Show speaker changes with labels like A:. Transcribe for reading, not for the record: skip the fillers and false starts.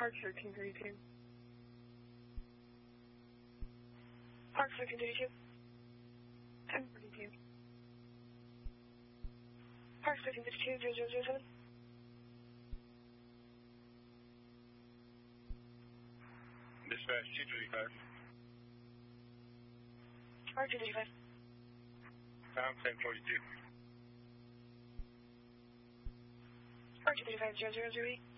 A: Park 1332.
B: Park 1332.
A: 1042.
B: Park 1352, 0007.
C: Dispatch 235.
B: Park 235.
C: Tom 1042.
B: Park 235, 0008.